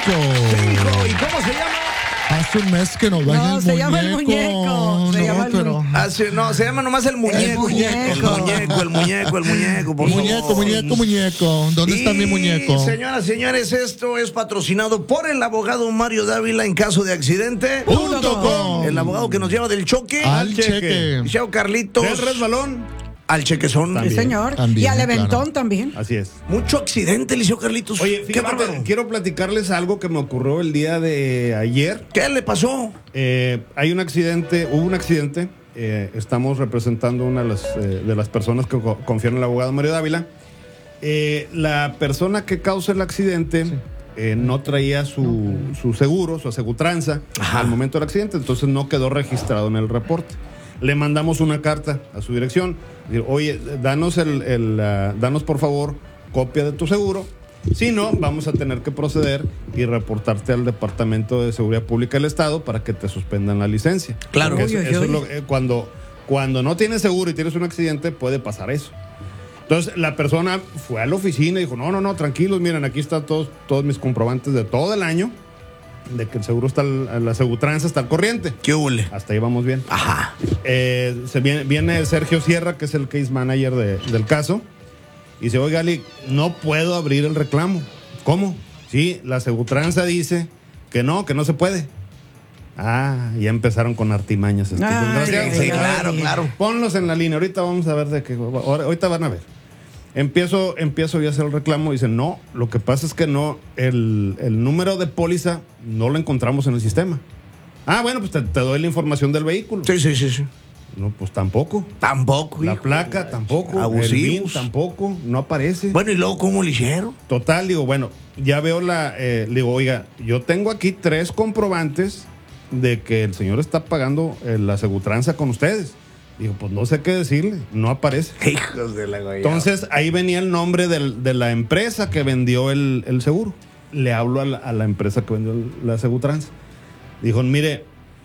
¿Qué dijo? ¿Y cómo se llama? Hace un mes que nos va No, se llama el muñeco. Se llama el Se llama nomás el muñeco. El muñeco. El muñeco, por favor. Muñeco. ¿Dónde está mi muñeco? Señoras, señores, esto es patrocinado por el abogado Mario Dávila en caso de accidente. .com. El abogado que nos lleva del choque Al cheque. Liceo Carlitos. Del resbalón. Al chequezón. Sí, señor. También, y al Eventón claro. también. Así es. Mucho accidente, Liceo Carlitos. Oye, qué fíjate, bárbaro. quiero platicarles algo que me ocurrió el día de ayer. ¿Qué le pasó? Hay un accidente, hubo un accidente. Estamos representando una de las personas que confían en el abogado Mario Dávila. La persona que causa el accidente no traía su seguro, su asegutranza al momento del accidente, entonces no quedó registrado en el reporte. Le mandamos una carta a su dirección. Oye, danos danos por favor copia de tu seguro. Si no, vamos a tener que proceder y reportarte al Departamento de Seguridad Pública del Estado para que te suspendan la licencia. Claro. Porque eso es cuando no tienes seguro y tienes un accidente, puede pasar eso. Entonces, la persona fue a la oficina y dijo, no, tranquilos, miren, aquí están todos mis comprobantes de todo el año, de que el seguro está, la asegutranza está al corriente. ¿Qué hule? Hasta ahí vamos bien. Ajá. Viene Sergio Sierra, que es el case manager del caso, y dice, oiga, Ali, no puedo abrir el reclamo. ¿Cómo? Sí, la asegutranza dice que no se puede. Ya empezaron con artimañas estos desgraciados. Sí, claro. Ponlos en la línea, ahorita vamos a ver de qué. Ahorita van a ver. Empiezo yo a hacer el reclamo y dicen, no, lo que pasa es que no, el número de póliza no lo encontramos en el sistema. Bueno, pues te doy la información del vehículo. Sí. No, pues tampoco. Tampoco. La hijo. placa tampoco. Abusivos. El BIN tampoco, no aparece. Bueno, ¿y luego cómo le hicieron? Total, digo, bueno, ya veo le digo, oiga, yo tengo aquí 3 comprobantes de que el señor está pagando la asegutranza con ustedes. Digo, pues no sé qué decirle, no aparece. Hijos de la guayaba. Entonces, ahí venía el nombre de la empresa que vendió el seguro. Le hablo a la empresa que vendió la asegutranza. Dijo, mire,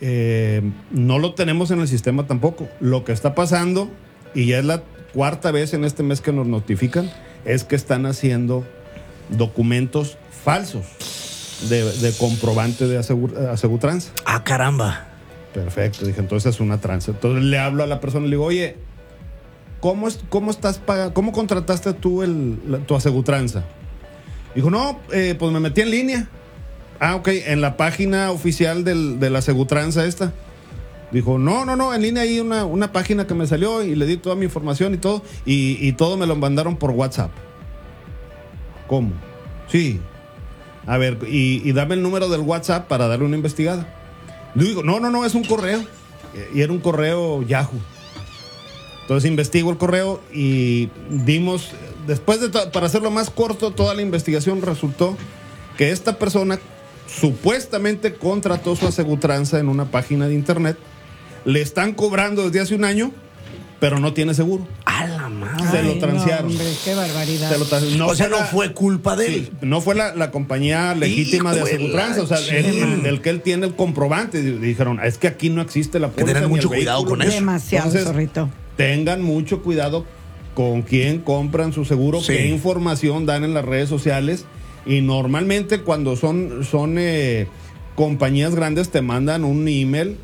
no lo tenemos en el sistema tampoco. Lo que está pasando, y ya es la 4ª vez en este mes que nos notifican, es que están haciendo documentos falsos de comprobante de asegutranza. Caramba. Perfecto, dije, entonces es una tranza. Entonces le hablo a la persona y le digo, oye, ¿cómo estás pagando? ¿Cómo contrataste tú tu asegutranza? Dijo, no, pues me metí en línea. Ok, en la página oficial de la asegutranza esta. Dijo, no, en línea hay una página que me salió y le di toda mi información y todo, y todo me lo mandaron por WhatsApp. ¿Cómo? Sí. A ver, y dame el número del WhatsApp para darle una investigada. Digo, no, es un correo. Y era un correo Yahoo. Entonces investigo el correo y dimos, después para hacerlo más corto, toda la investigación resultó que esta persona supuestamente contrató su asegutranza en una página de internet. Le están cobrando desde hace un año, pero no tiene seguro. A la madre. Se lo transearon. No, hombre, qué barbaridad. No fue culpa de él. No fue la compañía legítima de asegutranza. O sea, el que él tiene el comprobante. Dijeron, es que aquí no existe la póliza. Que tener ni mucho el cuidado vehículo. con eso. Demasiado, Entonces, zorrito. Tengan mucho cuidado con quién compran su seguro, Sí. qué información dan en las redes sociales. Y normalmente cuando son compañías grandes te mandan un email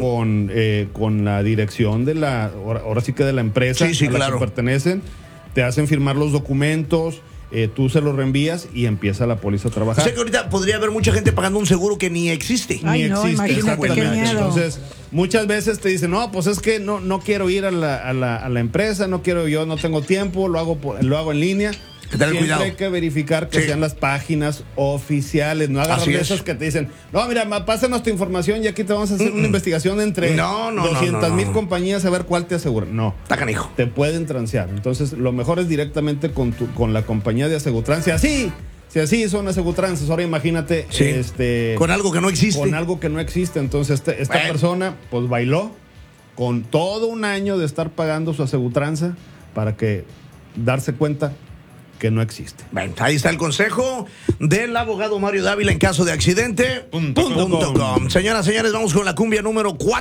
con la dirección de ahora sí que de la empresa a la que pertenecen, te hacen firmar los documentos, tú se los reenvías y empieza la póliza a trabajar. O sea que ahorita podría haber mucha gente pagando un seguro que ni existe. Ay, ni no, existe, imagínate, qué exactamente. miedo. Entonces, muchas veces te dicen, no, pues es que no quiero ir a la empresa, no tengo tiempo, lo hago en línea. Tener Siempre cuidado. hay que verificar que sean las páginas oficiales. No agarran de esas que te dicen, no, mira, pásanos tu información y aquí te vamos a hacer una investigación entre 200,000 compañías a ver cuál te asegura. No. Está canijo. Te pueden transear. Entonces, lo mejor es directamente con la compañía de asegutranza. Si así son asegutranzas, ahora imagínate con algo que no existe. Con algo que no existe. Entonces, esta persona, pues bailó con todo un año de estar pagando su asegutranza para que darse cuenta que no existe. Bueno, ahí está el consejo del abogado Mario Dávila en caso de accidente. .com. Señoras, señores, vamos con la cumbia número 4.